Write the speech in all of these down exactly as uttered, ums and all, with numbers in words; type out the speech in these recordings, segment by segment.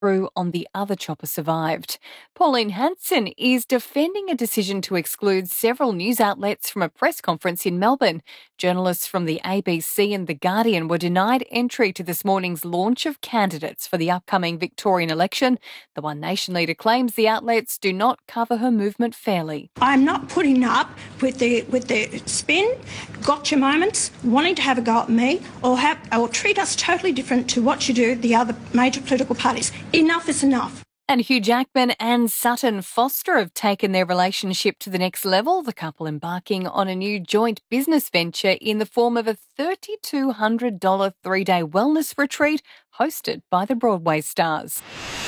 crew on the other chopper survived. Pauline Hanson is defending a decision to exclude several news outlets from a press conference in Melbourne. Journalists from the A B C and The Guardian were denied entry to this morning's launch of candidates for the upcoming Victorian election. The One Nation leader claims the outlets do not cover her movement fairly. I'm not putting up with the with the spin, gotcha moments, wanting to have a go at me, or have or treat us totally different to what you do the other major political parties. Enough is enough. And Hugh Jackman and Sutton Foster have taken their relationship to the next level, the couple embarking on a new joint business venture in the form of a three thousand two hundred dollars three-day wellness retreat hosted by the Broadway stars.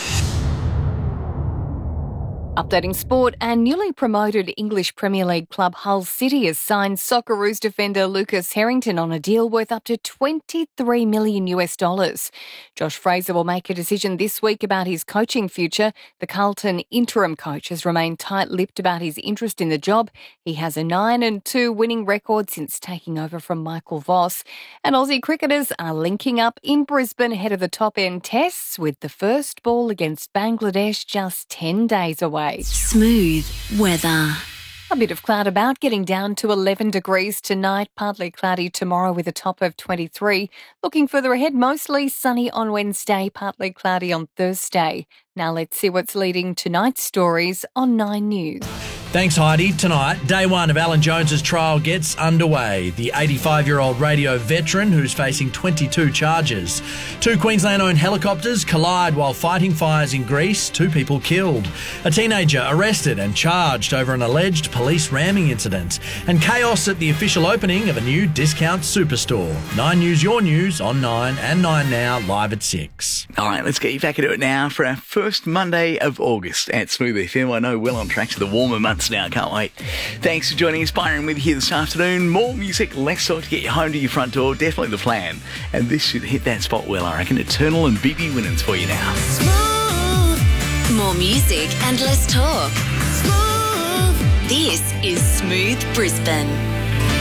Updating sport, and newly promoted English Premier League club Hull City has signed Socceroos defender Lucas Harrington on a deal worth up to twenty-three million US dollars. Josh Fraser will make a decision this week about his coaching future. The Carlton interim coach has remained tight-lipped about his interest in the job. He has a nine and two winning record since taking over from Michael Voss. And Aussie cricketers are linking up in Brisbane ahead of the top-end tests, with the first ball against Bangladesh just ten days away. Smooth weather. A bit of cloud about, getting down to eleven degrees tonight, partly cloudy tomorrow with a top of twenty-three. Looking further ahead, mostly sunny on Wednesday, partly cloudy on Thursday. Now let's see what's leading tonight's stories on Nine News. Thanks, Heidi. Tonight, day one of Alan Jones's trial gets underway. The eighty-five-year-old radio veteran who's facing twenty-two charges. Two Queensland-owned helicopters collide while fighting fires in Greece. Two people killed. A teenager arrested and charged over an alleged police ramming incident. And chaos at the official opening of a new discount superstore. Nine News, your news on Nine and Nine Now, live at six. All right, let's get you back into it now for our first Monday of August at Smooth F M. I know we're on track to the warmer months now. Can't wait. Thanks for joining us. Byron with you here this afternoon. More music, less talk to get you home to your front door. Definitely the plan. And this should hit that spot well, I reckon. Eternal and B B Winans for you now. Smooth. More music and less talk. Smooth. This is Smooth Brisbane.